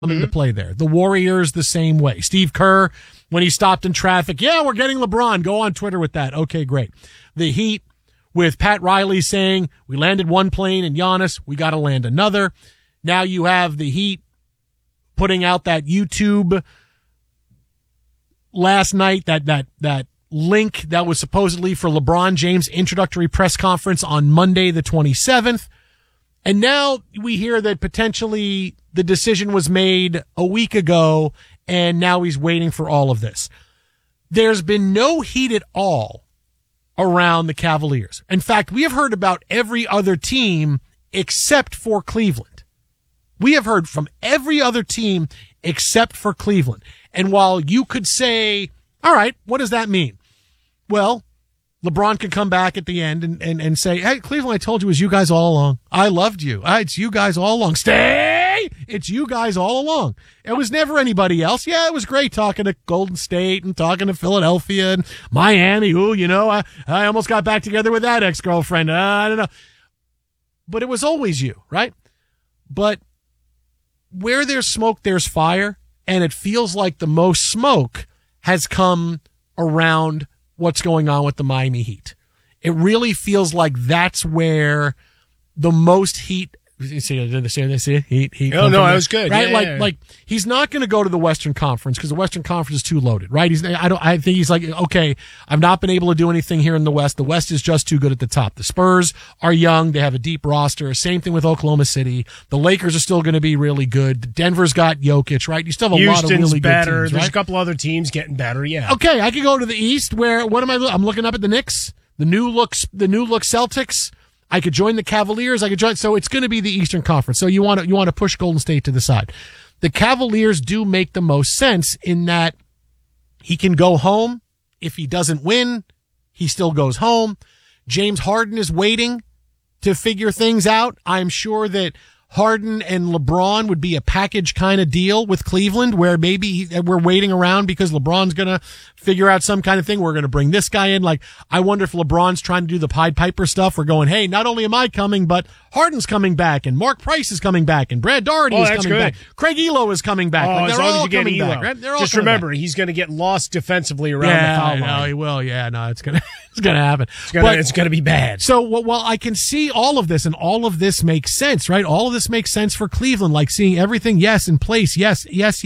into play there. The Warriors the same way. Steve Kerr, when he stopped in traffic, yeah, we're getting LeBron. Go on Twitter with that. Okay, great. The Heat with Pat Riley saying, we landed one plane and Giannis, we got to land another. Now you have the Heat putting out that YouTube last night, that link that was supposedly for LeBron James' introductory press conference on Monday the 27th. And now we hear that potentially the decision was made a week ago, and now he's waiting for all of this. There's been no heat at all around the Cavaliers. In fact, we have heard about every other team except for Cleveland. We have heard from every other team except for Cleveland. And while you could say, all right, what does that mean? Well, LeBron could come back at the end and say, hey, Cleveland, I told you it was you guys all along. I loved you. It's you guys all along. Stay! It's you guys all along. It was never anybody else. Yeah, it was great talking to Golden State and talking to Philadelphia and Miami. Ooh, I almost got back together with that ex-girlfriend. I don't know. But it was always you, right? But where there's smoke, there's fire. And it feels like the most smoke has come around what's going on with the Miami Heat. It really feels like that's where the most heat. See, heat. Oh no, I was good. Right, yeah, like he's not going to go to the Western Conference because the Western Conference is too loaded. Right? I think he's like, okay, I've not been able to do anything here in the West. The West is just too good at the top. The Spurs are young. They have a deep roster. Same thing with Oklahoma City. The Lakers are still going to be really good. Denver's got Jokic. Right? You still have a lot of really better. good teams. There's right? a couple other teams getting better. Yeah. Okay, I could go to the East where I'm looking up at the Knicks, the new look Celtics. I could join the Cavaliers. So it's going to be the Eastern Conference. So you want to push Golden State to the side. The Cavaliers do make the most sense in that he can go home. If he doesn't win, he still goes home. James Harden is waiting to figure things out. I'm sure that Harden and LeBron would be a package kind of deal with Cleveland where maybe we're waiting around because LeBron's going to figure out some kind of thing. We're going to bring this guy in. Like, I wonder if LeBron's trying to do the Pied Piper stuff. We're going, hey, not only am I coming, but Harden's coming back and Mark Price is coming back and Brad Doherty is coming back. Craig Elo is coming back. Like, they're as long all as you get coming Elo. back, right? They're all just coming remember, back. he's going to get lost defensively around the foul line. No, he will. Yeah, no, it's going to happen. It's going to be bad. So, while I can see all of this and all of this makes sense, right? All of this makes sense for Cleveland, like seeing everything, yes, in place. Yes.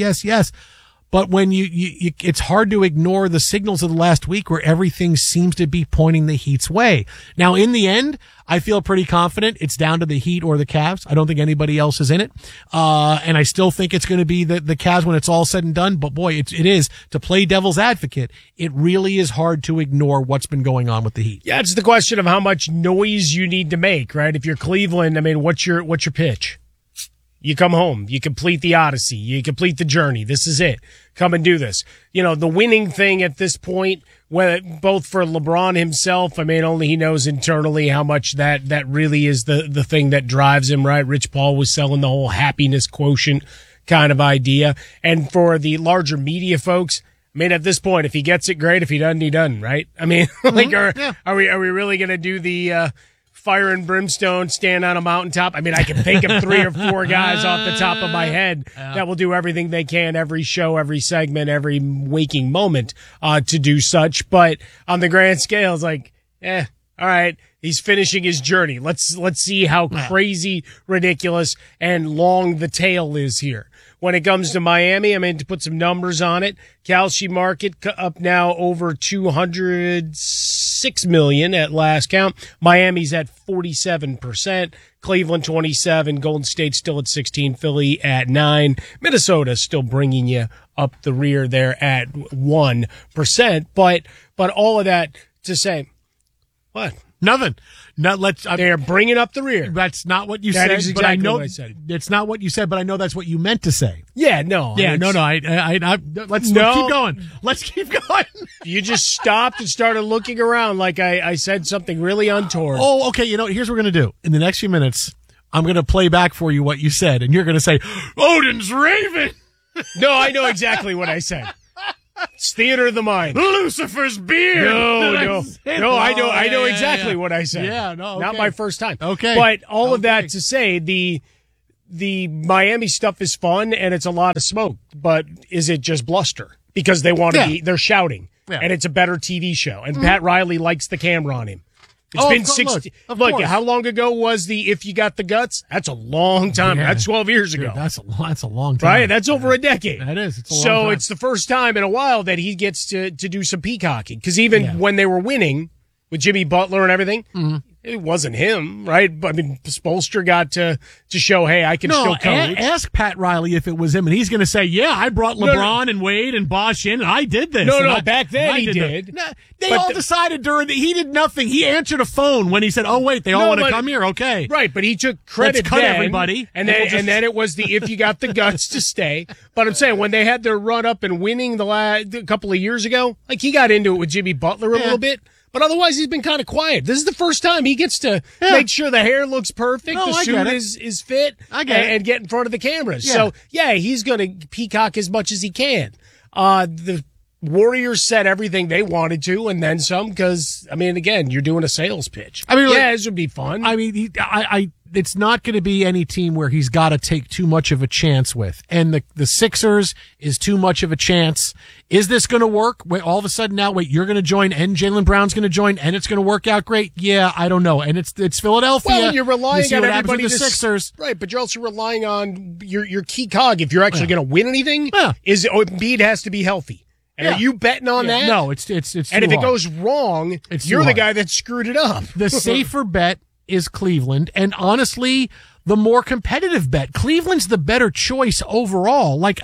But when it's hard to ignore the signals of the last week where everything seems to be pointing the Heat's way. Now, in the end, I feel pretty confident it's down to the Heat or the Cavs. I don't think anybody else is in it. And I still think it's going to be the Cavs when it's all said and done. But boy, it is, to play devil's advocate, it really is hard to ignore what's been going on with the Heat. Yeah, it's the question of how much noise you need to make, right? If you're Cleveland, I mean, what's your pitch? You come home, you complete the odyssey, you complete the journey. This is it. Come and do this. The winning thing at this point, both for LeBron himself, I mean, only he knows internally how much that really is the thing that drives him, right? Rich Paul was selling the whole happiness quotient kind of idea. And for the larger media folks, I mean, at this point, if he gets it, great. If he doesn't, he doesn't, right? I mean, are we really going to do the, fire and brimstone, stand on a mountaintop? I mean, I can think of 3 or 4 guys off the top of my head that will do everything they can, every show, every segment, every waking moment, to do such. But on the grand scale, it's like, all right, he's finishing his journey. Let's see how crazy, ridiculous, and long the tail is here. When it comes to Miami, I mean, to put some numbers on it, Kalshi market up now over 206 million at last count. Miami's at 47%, Cleveland 27, Golden State still at 16, Philly at 9, Minnesota still bringing you up the rear there at 1%. But all of that to say, what? Nothing. They're bringing up the rear. That's not what you said. That is but I exactly know what I said. It's not what you said, but I know that's what you meant to say. Yeah, no. Yeah, no. Let's keep going. Let's keep going. You just stopped and started looking around like I said something really untoward. Oh, okay. Here's what we're going to do. In the next few minutes, I'm going to play back for you what you said, and you're going to say, Odin's Raven. No, I know exactly what I said. It's theater of the mind. Lucifer's beard. No. I know exactly what I said. Yeah, no. Okay. Not my first time. Okay. But all of that to say, the the Miami stuff is fun and it's a lot of smoke, but is it just bluster? Because they want to they're shouting, and it's a better TV show. And Pat Riley likes the camera on him. It's been 60. Look, how long ago was the If You Got the Guts? That's a long time. Yeah. That's 12 years ago. Dude, that's a long time. Right? That's over a decade. That is. It's a long time. It's the first time in a while that he gets to do some peacocking. Because even when they were winning with Jimmy Butler and everything, it wasn't him, right? But I mean, Spoelstra got to show, hey, I can still coach. Ask Pat Riley if it was him, and he's going to say, yeah, I brought LeBron and Wade and Bosh in, and I did this. Back then he did. They all decided he did nothing. He answered a phone when he said, oh, wait, they all want to come here. Okay. Right, but he took credit. Let's cut everybody. And then it was the If You Got the Guts to stay. But I'm saying, when they had their run up and winning a couple of years ago, like he got into it with Jimmy Butler a little bit. But otherwise, he's been kind of quiet. This is the first time he gets to make sure the hair looks perfect, the suit is fit, and get in front of the cameras. So, he's going to peacock as much as he can. The Warriors said everything they wanted to, and then some, because, I mean, again, you're doing a sales pitch. I mean, this would be fun. I mean, it's not going to be any team where he's got to take too much of a chance with. And the Sixers is too much of a chance. Is this going to work? Wait, all of a sudden now, you're going to join, and Jaylen Brown's going to join, and it's going to work out great? Yeah, I don't know. And it's Philadelphia. Well, you're relying on everybody the Sixers. Right, but you're also relying on your key cog. If you're actually going to win anything, Embiid has to be healthy. And are you betting on that? No, it's too And if it goes wrong, you're the guy that screwed it up. The safer bet is Cleveland, and honestly, the more competitive bet. Cleveland's the better choice overall. Like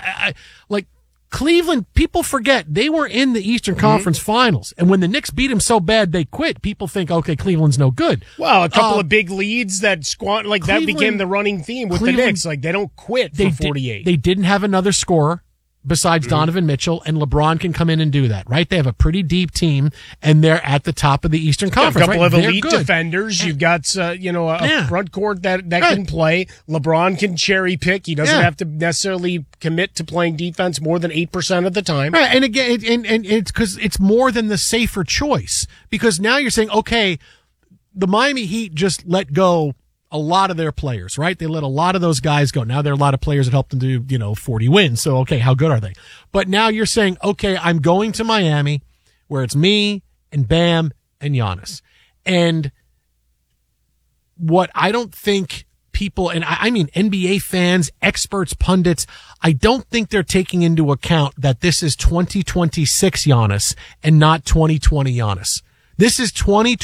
Cleveland, people forget they were in the Eastern Conference Finals, and when the Knicks beat them so bad they quit, people think, okay, Cleveland's no good. Well, a couple of big leads that that became the running theme with the Knicks. Like, they don't quit for 48. They didn't have another scorer besides Donovan Mitchell, and LeBron can come in and do that, right? They have a pretty deep team, and they're at the top of the Eastern Conference. A couple of elite defenders. You've got a front court that can play. LeBron can cherry pick. He doesn't have to necessarily commit to playing defense more than 8% of the time. Right, and again, and it's because it's more than the safer choice. Because now you're saying, okay, the Miami Heat just let go a lot of their players, right? They let a lot of those guys go. Now there are a lot of players that helped them do, 40 wins. So, okay, how good are they? But now you're saying, okay, I'm going to Miami where it's me and Bam and Giannis. And what I don't think people, and I mean NBA fans, experts, pundits, I don't think they're taking into account that this is 2026 Giannis and not 2020 Giannis. This is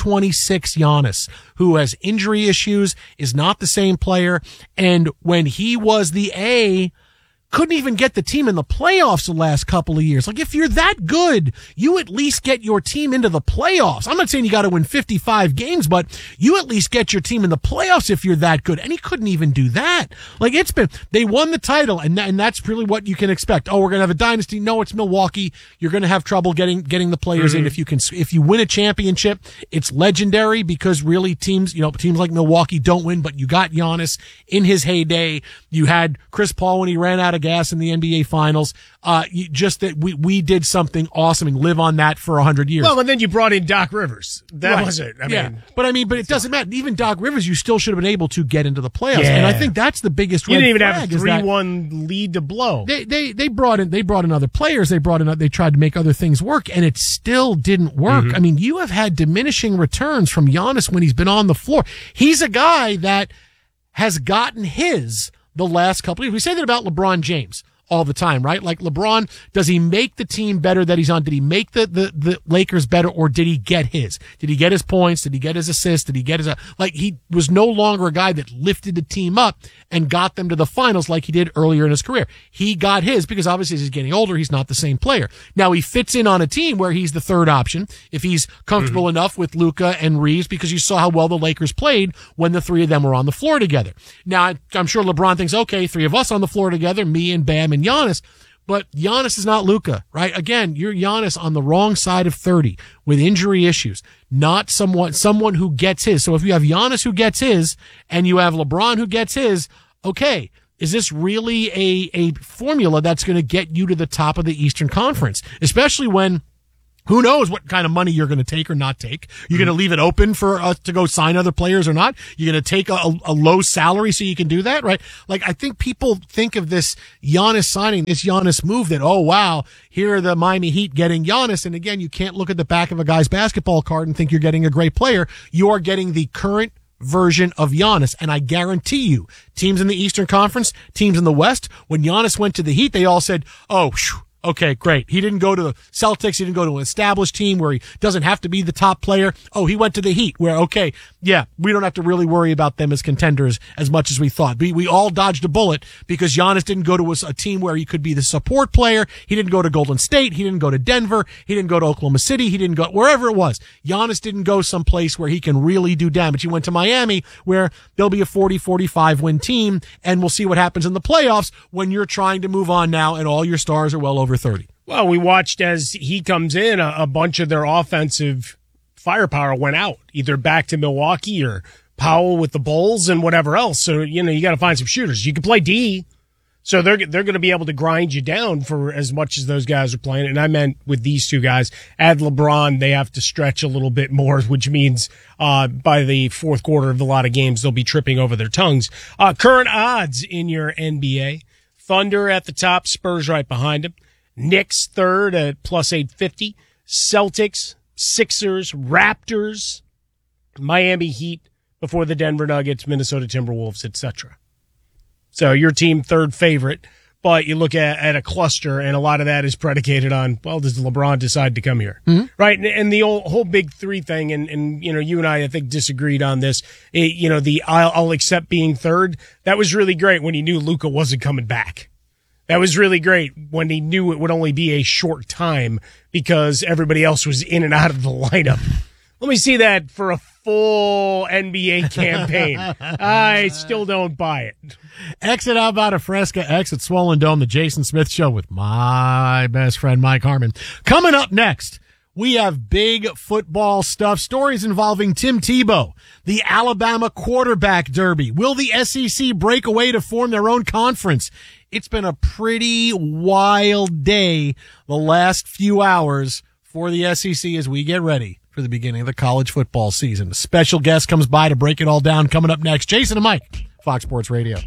2026 Giannis, who has injury issues, is not the same player, and when he was the A, couldn't even get the team in the playoffs the last couple of years. Like, if you're that good, you at least get your team into the playoffs. I'm not saying you got to win 55 games, but you at least get your team in the playoffs if you're that good. And he couldn't even do that. Like, they won the title, and that's really what you can expect. Oh, we're going to have a dynasty. No, it's Milwaukee. You're going to have trouble getting the players in. If you win a championship, it's legendary because really teams like Milwaukee don't win, but you got Giannis in his heyday. You had Chris Paul when he ran out of gas in the NBA Finals. Just that we did something awesome and live on that for 100 years. Well, and then you brought in Doc Rivers. That was it. I mean, but it doesn't matter. Even Doc Rivers, you still should have been able to get into the playoffs. Yeah. And I think that's the biggest red flag. You didn't even have a 3-1 lead to blow. They brought in other players. They tried to make other things work, and it still didn't work. I mean, you have had diminishing returns from Giannis when he's been on the floor. He's a guy that has gotten the last couple of years. We say that about LeBron James all the time, right? Like, LeBron, does he make the team better that he's on? Did he make the Lakers better, or did he get his? Did he get his points? Did he get his assists? Did he get his, he was no longer a guy that lifted the team up and got them to the finals like he did earlier in his career. He got his because obviously as he's getting older, he's not the same player. Now he fits in on a team where he's the third option if he's comfortable enough with Luka and Reeves, because you saw how well the Lakers played when the three of them were on the floor together. Now I'm sure LeBron thinks, okay, three of us on the floor together, me and Bam and Giannis. But Giannis is not Luka, right? Again, you're Giannis on the wrong side of 30 with injury issues, not someone who gets his. So if you have Giannis who gets his and you have LeBron who gets his, okay, is this really a formula that's going to get you to the top of the Eastern Conference? Especially when Who knows what kind of money you're going to take or not take? You're going to leave it open for us to go sign other players or not? You're going to take a low salary so you can do that, right? Like, I think people think of this Giannis signing, this Giannis move that, oh, wow, here are the Miami Heat getting Giannis. And again, you can't look at the back of a guy's basketball card and think you're getting a great player. You are getting the current version of Giannis. And I guarantee you, teams in the Eastern Conference, teams in the West, when Giannis went to the Heat, they all said, oh, phew, okay, great. He didn't go to the Celtics. He didn't go to an established team where he doesn't have to be the top player. Oh, he went to the Heat where, okay, yeah, we don't have to really worry about them as contenders as much as we thought. We all dodged a bullet because Giannis didn't go to a team where he could be the support player. He didn't go to Golden State. He didn't go to Denver. He didn't go to Oklahoma City. He didn't go wherever it was. Giannis didn't go someplace where he can really do damage. He went to Miami where there'll be a 40-45 win team, and we'll see what happens in the playoffs when you're trying to move on now and all your stars are well over 30. Well, we watched as he comes in, a bunch of their offensive firepower went out, either back to Milwaukee or Powell with the Bulls and whatever else. So, you got to find some shooters. You can play D, so they're going to be able to grind you down for as much as those guys are playing. And I meant with these two guys, add LeBron, they have to stretch a little bit more, which means by the fourth quarter of a lot of games, they'll be tripping over their tongues. Current odds in your NBA. Thunder at the top, Spurs right behind them. Knicks third at plus 850. Celtics, Sixers, Raptors, Miami Heat before the Denver Nuggets, Minnesota Timberwolves, etc. So your team third favorite, but you look at a cluster, and a lot of that is predicated on, well, does LeBron decide to come here? Mm-hmm. Right? And the whole big three thing, and you and I think, disagreed on this. I'll accept being third. That was really great when he knew Luka wasn't coming back. That was really great when he knew it would only be a short time because everybody else was in and out of the lineup. Let me see that for a full NBA campaign. I still don't buy it. Exit out about a Fresca, exit Swollen Dome, the Jason Smith Show with my best friend, Mike Harmon. Coming up next, we have big football stuff, stories involving Tim Tebow, the Alabama quarterback derby. Will the SEC break away to form their own conference? It's been a pretty wild day the last few hours for the SEC as we get ready for the beginning of the college football season. A special guest comes by to break it all down. Coming up next, Jason and Mike, Fox Sports Radio.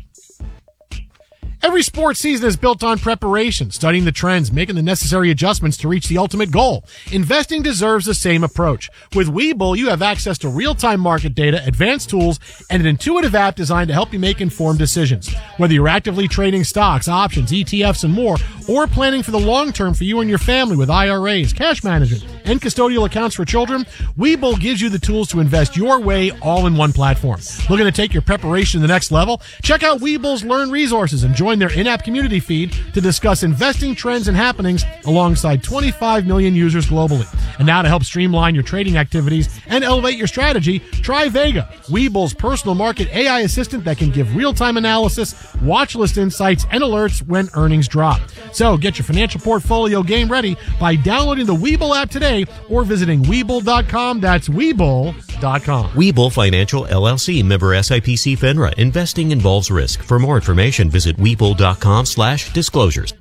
Every sports season is built on preparation, studying the trends, making the necessary adjustments to reach the ultimate goal. Investing deserves the same approach. With Webull, you have access to real-time market data, advanced tools, and an intuitive app designed to help you make informed decisions. Whether you're actively trading stocks, options, ETFs, and more, or planning for the long term for you and your family with IRAs, cash management, and custodial accounts for children, Webull gives you the tools to invest your way all in one platform. Looking to take your preparation to the next level? Check out Webull's Learn Resources and join their in-app community feed to discuss investing trends and happenings alongside 25 million users globally. And now to help streamline your trading activities and elevate your strategy, try Vega, Webull's personal market AI assistant that can give real-time analysis, watch list insights, and alerts when earnings drop. So get your financial portfolio game ready by downloading the Webull app today or visiting Webull.com. That's Webull.com. Webull Financial LLC, member SIPC FINRA. Investing involves risk. For more information, visit Webull.com/disclosures.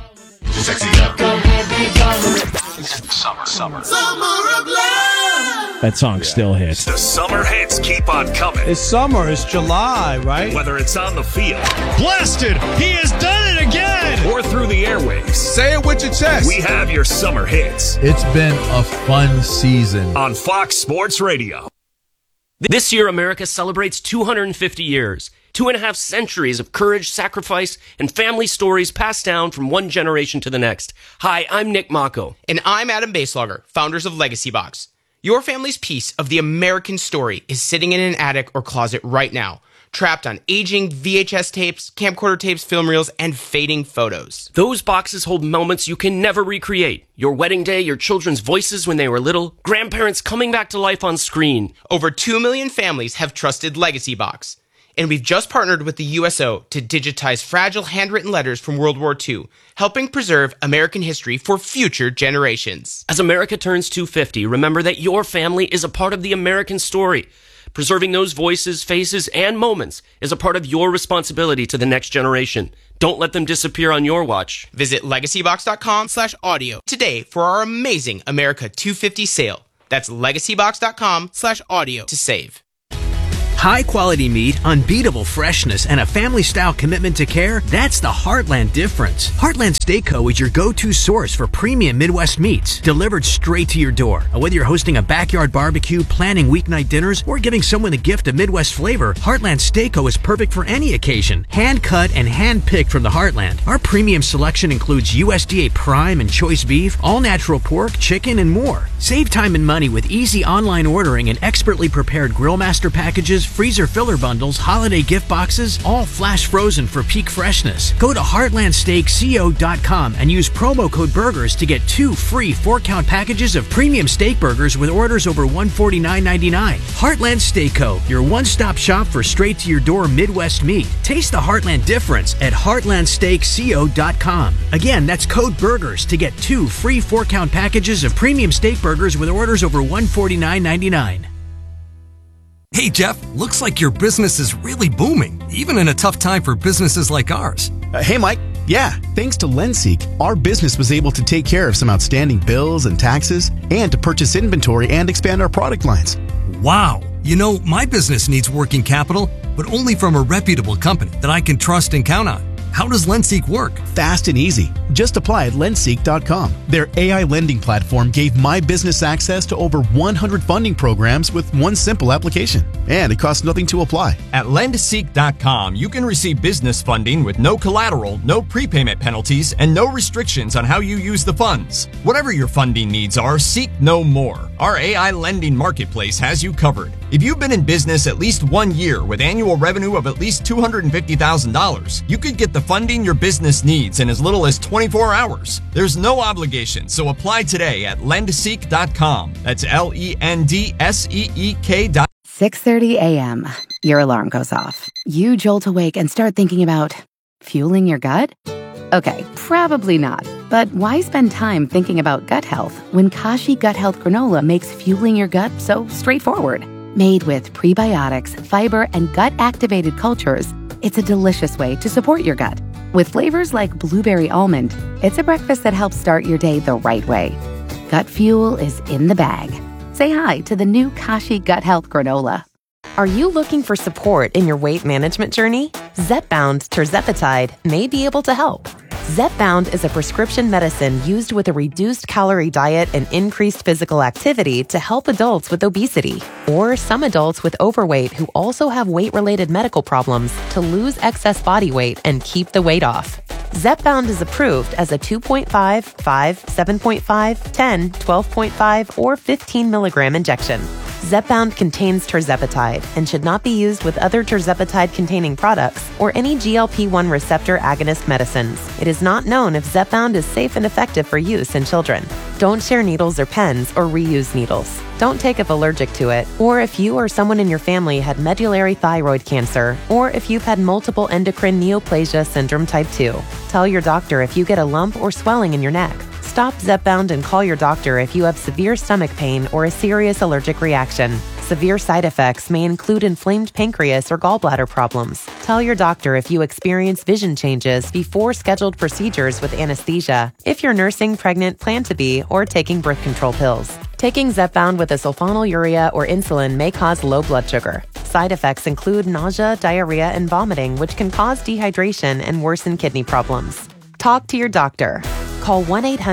Summer of love. That song still hits. The summer hits keep on coming. It's summer. It's July, right? Whether it's on the field, Blasted! He has done it again! or through the airwaves, Say it with your chest. we have your summer hits It's been a fun season. on Fox Sports Radio. This year, America celebrates 250 years, 2.5 centuries of courage, sacrifice, and family stories passed down from one generation to the next. Hi, I'm Nick Mako. And I'm Adam Baselogger, founders of Legacy Box. Your family's piece of the American story is sitting in an attic or closet right now, trapped on aging VHS tapes, camcorder tapes, film reels, and fading photos. Those boxes hold moments you can never recreate. Your wedding day, your children's voices when they were little, grandparents coming back to life on screen. Over 2 million families have trusted Legacy Box. And we've just partnered with the USO to digitize fragile handwritten letters from World War II, helping preserve American history for future generations. As America turns 250, remember that your family is a part of the American story. Preserving those voices, faces, and moments is a part of your responsibility to the next generation. Don't let them disappear on your watch. Visit legacybox.com/audio today for our amazing America 250 sale. That's legacybox.com/audio to save. High quality meat, unbeatable freshness, and a family style commitment to care, that's the Heartland difference. Heartland Steak Co. is your go-to source for premium Midwest meats, delivered straight to your door. Whether you're hosting a backyard barbecue, planning weeknight dinners, or giving someone a gift of Midwest flavor, Heartland Steak Co. is perfect for any occasion. Hand cut and hand picked from the Heartland. Our premium selection includes USDA prime and choice beef, all natural pork, chicken, and more. Save time and money with easy online ordering and expertly prepared Grill Master packages, freezer filler bundles, holiday gift boxes, all flash frozen for peak freshness. Go to heartlandsteakco.com and use promo code BURGERS to get 2 free 4-count packages of premium steak burgers with orders over $149.99. Heartland Steak Co., your one-stop shop for straight-to-your-door Midwest meat. Taste the Heartland difference at heartlandsteakco.com. Again, that's code BURGERS to get 2 free 4-count packages of premium steak burgers with orders over $149.99. Hey, Jeff, looks like your business is really booming, even in a tough time for businesses like ours. Hey, Mike. Yeah, thanks to LendSeek, our business was able to take care of some outstanding bills and taxes and to purchase inventory and expand our product lines. Wow. You know, my business needs working capital, but only from a reputable company that I can trust and count on. How does LendSeek work? Fast and easy. Just apply at lendseek.com. Their AI lending platform gave my business access to over 100 funding programs with one simple application. And it costs nothing to apply. At lendseek.com, you can receive business funding with no collateral, no prepayment penalties, and no restrictions on how you use the funds. Whatever your funding needs are, seek no more. Our AI lending marketplace has you covered. If you've been in business at least 1 year with annual revenue of at least $250,000, you could get the funding your business needs in as little as 24 hours. There's no obligation, so apply today at lendseek.com. That's LENDSEEK.com. 6:30 a.m. Your alarm goes off. You jolt awake and start thinking about fueling your gut? Okay, probably not. But why spend time thinking about gut health when Kashi Gut Health Granola makes fueling your gut so straightforward? Made with prebiotics, fiber, and gut-activated cultures, it's a delicious way to support your gut. With flavors like blueberry almond, it's a breakfast that helps start your day the right way. Gut fuel is in the bag. Say hi to the new Kashi Gut Health Granola. Are you looking for support in your weight management journey? Zepbound Tirzepatide may be able to help. Zepbound is a prescription medicine used with a reduced calorie diet and increased physical activity to help adults with obesity or some adults with overweight who also have weight-related medical problems to lose excess body weight and keep the weight off. Zepbound is approved as a 2.5, 5, 7.5, 10, 12.5, or 15 milligram injection. Zepbound contains tirzepatide and should not be used with other tirzepatide-containing products or any GLP-1 receptor agonist medicines. It is not known if Zepbound is safe and effective for use in children. Don't share needles or pens or reuse needles. Don't take if allergic to it, or if you or someone in your family had medullary thyroid cancer, or if you've had multiple endocrine neoplasia syndrome type 2. Tell your doctor if you get a lump or swelling in your neck. Stop Zepbound and call your doctor if you have severe stomach pain or a serious allergic reaction. Severe side effects may include inflamed pancreas or gallbladder problems. Tell your doctor if you experience vision changes before scheduled procedures with anesthesia, if you're nursing, pregnant, plan to be, or taking birth control pills. Taking Zepbound with a sulfonylurea or insulin may cause low blood sugar. Side effects include nausea, diarrhea, and vomiting, which can cause dehydration and worsen kidney problems. Talk to your doctor. Call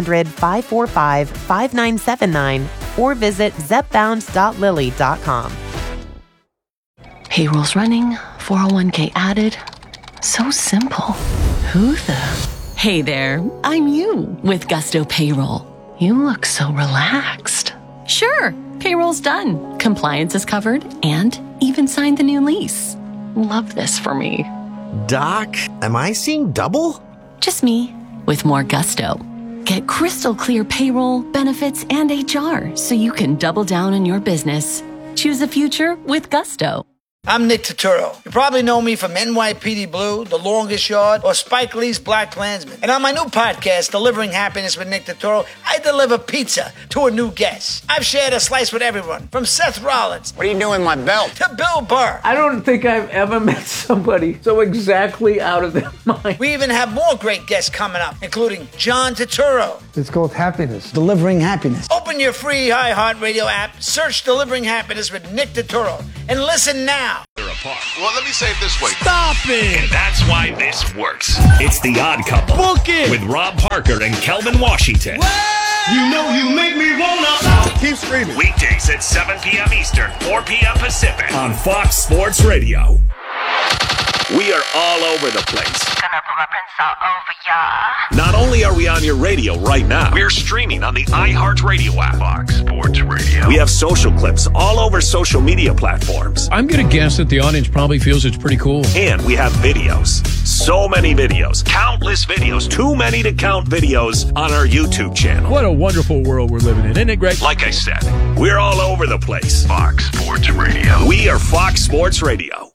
1-800-545-5979 or visit zepbound.lilly.com. Payroll's running, 401k added. So simple. Who the? Hey there, I'm you with Gusto Payroll. You look so relaxed. Sure, payroll's done. Compliance is covered and even signed the new lease. Love this for me. Doc, am I seeing double? Just me with more gusto. Get crystal clear payroll, benefits, and HR so you can double down on your business. Choose a future with Gusto. I'm Nick Turturro. You probably know me from NYPD Blue, The Longest Yard, or Spike Lee's Black Klansman. And on my new podcast, Delivering Happiness with Nick Turturro, I deliver pizza to a new guest. I've shared a slice with everyone, from Seth Rollins. What are you doing with my belt? To Bill Burr. I don't think I've ever met somebody so exactly out of their mind. We even have more great guests coming up, including John Turturro. It's called happiness. Delivering happiness. Open your free iHeartRadio app, search Delivering Happiness with Nick Turturro, and listen now. Well, let me say it this way. Stop it! And that's why this works. It's The Odd Couple. Book it! With Rob Parker and Kelvin Washington. You know you make me wanna. Keep screaming. Weekdays at 7 p.m. Eastern, 4 p.m. Pacific on Fox Sports Radio. We are all over the place. Gonna put my prints all over ya. Not only are we on your radio right now, we're streaming on the iHeartRadio app. Fox Sports Radio. We have social clips all over social media platforms. I'm going to guess that the audience probably feels it's pretty cool. And we have videos. So many videos. Countless videos. Too many to count videos on our YouTube channel. What a wonderful world we're living in, isn't it great? Like I said, we're all over the place. Fox Sports Radio. We are Fox Sports Radio.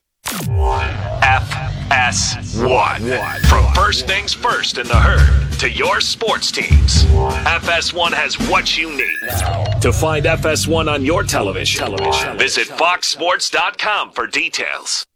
FS1. From first things first in the herd to your sports teams, FS1 has what you need. To find FS1 on your television, visit foxsports.com for details.